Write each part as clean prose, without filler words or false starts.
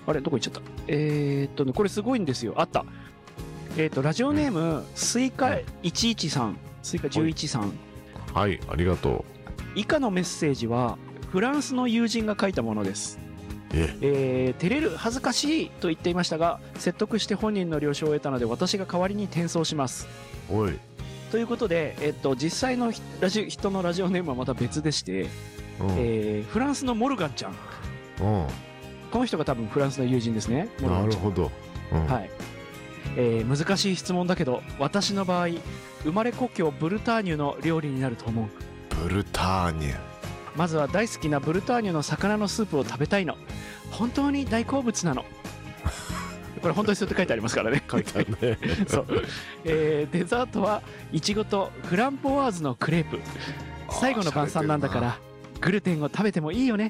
あれどこ行っちゃった。これすごいんですよ。あった。ラジオネーム、スイカ11さん、スイカ11さん。 はい、ありがと以下のメッセージはフランスの友人が書いたものです。照れる、恥ずかしいと言っていましたが、説得して本人の了承を得たので私が代わりに転送します。 おい。 ということで、実際の人のラジオネームはまた別でして、フランスのモルガンちゃん。この人が多分フランスの友人ですね。 なるほど。 はい。難しい質問だけど、私の場合、生まれ故郷ブルターニュの料理になると思う。 ブルターニュ。 まずは大好きなブルターニュの魚のスープを食べたいの。本当に大好物なの。これ本当にそうやって書いてありますからね。 書いてあるね。 そう。デザートはイチゴとフランボワーズのクレープ。最後の晩餐なんだからグルテンを食べてもいいよね。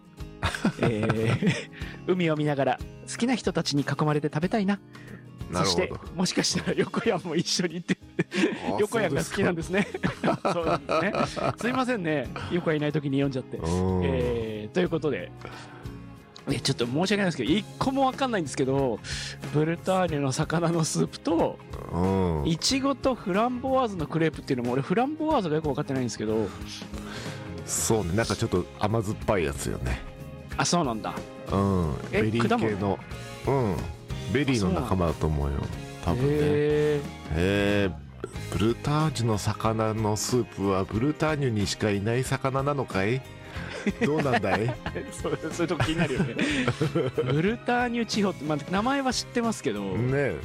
海を見ながら好きな人たちに囲まれて食べたいな。そしてもしかしたら横山も一緒に行って横山が好きなんですね。そうなんですね。すいませんね、横山いない時に読んじゃって。ということで、ちょっと申し訳ないですけど一個も分かんないんですけど、ブルターニュの魚のスープといちごとフランボワーズのクレープっていうのも俺フランボワーズがよく分かってないんですけど。 そうね、なんかちょっと甘酸っぱいやつよね。 あ、そうなんだ。 ベリー系のベリーの仲間だと思うよ、多分ね。ブルターニュの魚のスープはブルターニュにしかいない魚なのかい？どうなんだい？ そういうとこ気になるよね。ブルターニュ地方って、名前は知ってますけどね。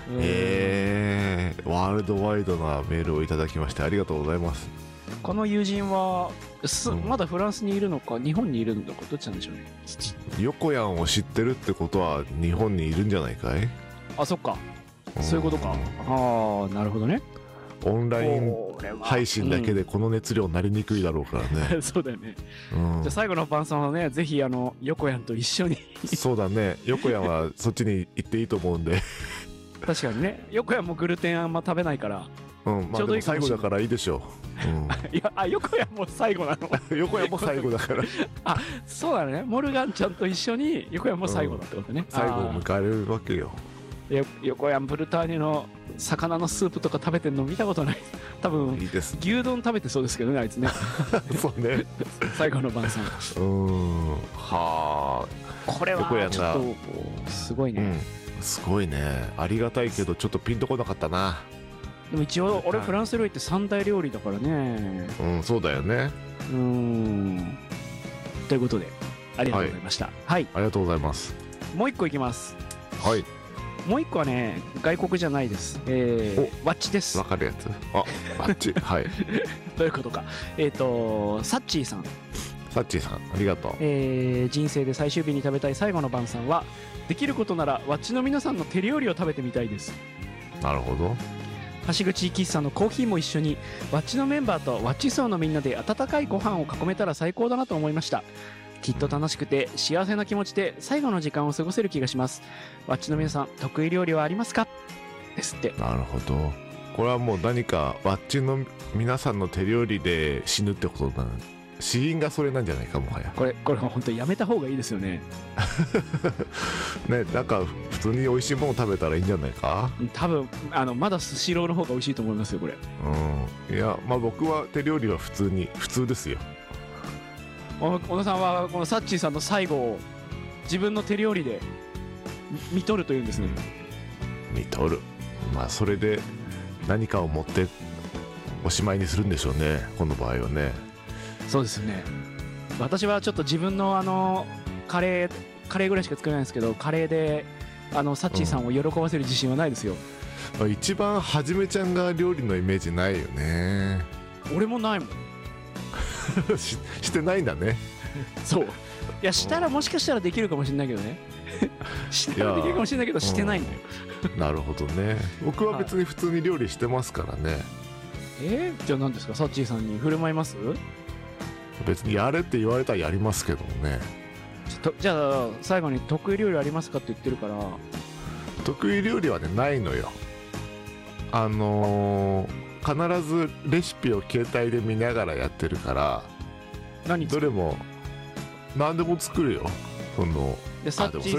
ワールドワイドなメールをいただきましてありがとうございます。 この友人はまだフランスにいるのか日本にいるのかどっちなんでしょうね。 横やんを知ってるってことは日本にいるんじゃないかい？ あ、そっか、そういうことか。ああ、なるほどね。 オンライン配信だけでこの熱量なりにくいだろうからね。 そうだよね。じゃあ最後の晩餐はね、ぜひ横やんと一緒に。 そうだね、横やんはそっちに行っていいと思うんで。 確かにね、横やんもグルテンあんま食べないから、 ちょうどいいかもしれない。最後だからいいでしょう。いや、横やんも最後なの。 横やんも最後だから。 あ、そうだね、モルガンちゃんと一緒に横やんも最後だってことね。 最後を迎えるわけよ。 横やんブルターニュの魚のスープとか食べてるの見たことない。多分いいです。 牛丼食べてそうですけどね、あいつね。 そうね。 最後の晩餐。 はあ。 これはちょっとすごいね。 すごいね。ありがたいけどちょっとピンとこなかったな。 でも一応俺フランス料理って三大料理だからね。 そうだよね。 ということでありがとうございました。はい。 ありがとうございます。 もう一個いきます。 はい。 もう一個はね、外国じゃないです。ワッチです。 わかるやつ。あ、ワッチ。はい。 どういうことか。サッチーさん。 サッチーさん、ありがとう。 人生で最終日に食べたい最後の晩餐は、できることならワッチの皆さんの手料理を食べてみたいです。 なるほど。 橋口喫茶のコーヒーも一緒にワッチのメンバーとワッチ層のみんなで温かいご飯を囲めたら最高だなと思いました。きっと楽しくて幸せな気持ちで最後の時間を過ごせる気がします。ワッチの皆さん、得意料理はありますか？ですって。 なるほど。これはもう何かワッチの皆さんの手料理で死ぬってことだ。死因がそれなんじゃないか、もはや。 これ本当にやめた方がいいですよね。 ね、なんか普通に美味しいもの食べたらいいんじゃないか。 多分まだスシローの方が美味しいと思いますよ、これ。 いや、僕は手料理は普通ですよ。 小野さんはこのサッチーさんの最後を自分の手料理で見とるというんですね。 見とる。それで何かを持っておしまいにするんでしょうね、この場合はね。 そうですよね。私はちょっと自分のカレーぐらいしか作れないんですけど、カレーでサッチーさんを喜ばせる自信はないですよ。 一番はじめちゃんが料理のイメージないよね。 俺もないもん。 してないんだね。 そう。いや、したらもしかしたらできるかもしれないけどね。したらできるかもしれないけどしてないんだよ。 なるほどね。僕は別に普通に料理してますからね。 じゃあ何ですか、サッチーさんに振る舞います？ 別にやれって言われたらやりますけどもね。 じゃあ最後に得意料理ありますかって言ってるから。 得意料理はね、ないのよ。必ずレシピを携帯で見ながらやってるから、どれも何でも作るよ。 でサッチー